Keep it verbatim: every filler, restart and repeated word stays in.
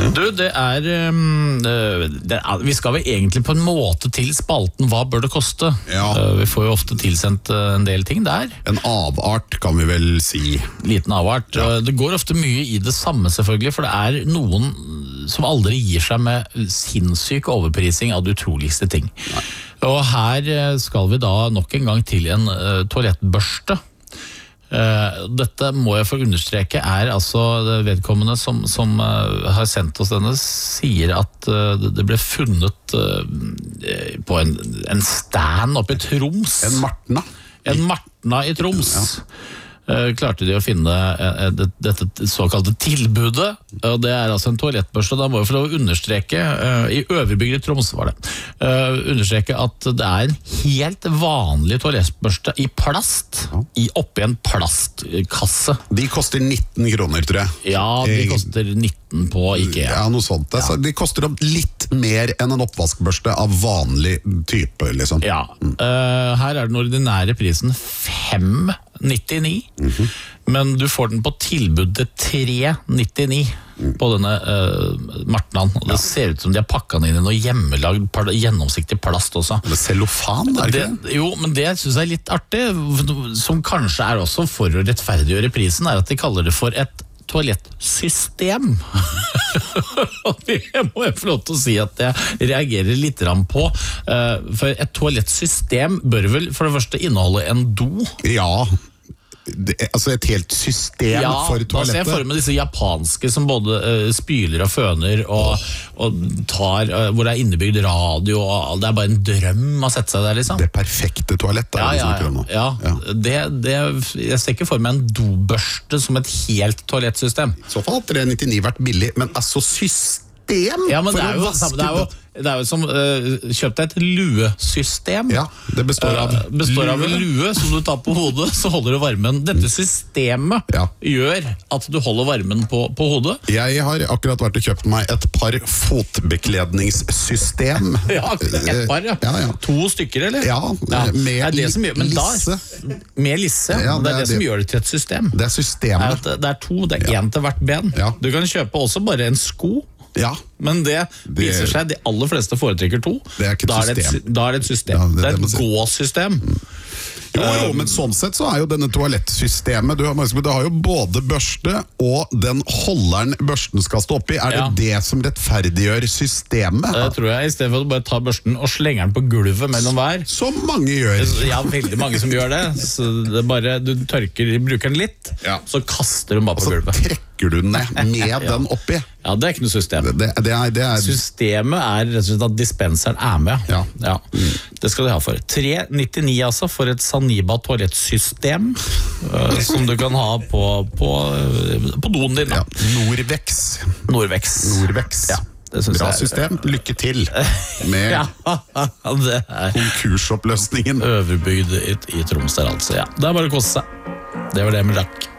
Du, det er, um, det er Vi skal vel egentlig på en måte til spalten Hva bør det koste? Ja. Uh, vi får jo ofte tilsendt uh, en del ting der. En avart kan vi vel si. Liten avart. Ja. Uh, det går ofte mye i det samme selvfølgelig, for det er noen som aldri gir seg med sinnssyk overprising av de utroligste ting. Nei. Og her uh, skal vi da nok en gang til en uh, toalettbørste. Uh, dette må jeg få understreke er altså vedkommende som, som uh, har sendt oss denne sier at uh, det ble funnet uh, på en, en stand oppe i Troms. En Martna. En Martna i Troms. Ja. Uh, klarte de å finne uh, det, dette såkalte tilbudet, og det er altså en toalettbørste. Da må jeg få lov å understreke, uh, i Øverbygd i Troms var det, uh, understreke at det er en helt vanlig toalettbørste i plast, ja. I oppi en plastkasse. De koster nitten kroner, tror jeg. Ja, de koster nitten på IKEA. Ja, noe sånt. Ja. De koster litt mer enn en oppvaskbørste av vanlig type, liksom. Ja, uh, her er den ordinære prisen fem nittini, mm-hmm. men du får den på tilbud til tre nittini mm. på denne uh, Martnan, og det ja. Ser ut som de har pakket den inn i noe hjemmelagd pl- gjennomsiktig plast også. Det er cellofan, er det, det Jo, men det synes jeg er litt artig, som kanskje er også for å rettferdiggjøre prisen, er at de kaller det for et toalettsystem. Og det må jeg få lov til å si at jeg reagerer litt på. For et toalettsystem bør vel for det første inneholde en do. Ja, det, altså et helt system ja, for toalettet. Ja, da ser jeg for meg disse japanske som både uh, spyler og føner og, og tar, uh, hvor det er innebygd radio, og det er bare en drøm å sette seg der, liksom. Det perfekte toalettet. Ja, ja, ja, ja. ja. Det, det, jeg ser ikke for meg en dobørste som et helt toalettsystem. I så fall hadde tre nittini vært billig, men altså system ja, men for det er jo, å vaske det er jo Det er jo som uh, kjøpt et luesystem. Ja, det består av, uh, består av en lue som du tar på hodet, så holder du varmen. Dette systemet ja. Gjør at du holder varmen på, på hodet. Jeg har akkurat vært og kjøpt meg et par fotbekledningssystem. Ja, et par, ja. Ja, ja. To stykker, eller? Ja, ja. med det det som gjør, men lisse. Da, med lisse, ja, det, det er det, det som gjør det til et system. Det er systemet. Det er, det er to, det er en til hvert ben. Ja. Du kan kjøpe også bare en sko. Ja. Men det viser seg de aller fleste foretrekker to. Det er ikke et da, er det et, da er det et system. Ja, det, det er et gåsystem. Jo, jo, men sånn sett så er jo denne toalettsystemet du har, det har jo både børste og den holderen børsten skal stå oppi. Er det ja. Det som rettferdiggjør systemet? Det tror jeg, i stedet for å bare ta børsten og slenge den på gulvet mellom hver. Som mange gjør. Ja, veldig mange som gjør det. Så det er bare, du tørker, bruker den litt, ja. Så kaster du den bare på gulvet. Og så trekker du den ned med ja. Den oppi. Ja, det er ikke noe system. Det, det er, det er... Systemet er rett og slett at dispenseren er med. Ja. Ja. Mm. Det skal de ha for. tre nittini altså for et Saniba toalettsystem uh, som du kan ha på, på, på doen din. Da. Ja. Norvex. Norvex. Norvex. Ja. Bra system. Lykke til med ja, det er konkursoppløsningen. Øverbygd i, i Troms der, altså. Ja. Det er bare å koste seg. Det var det med Jack.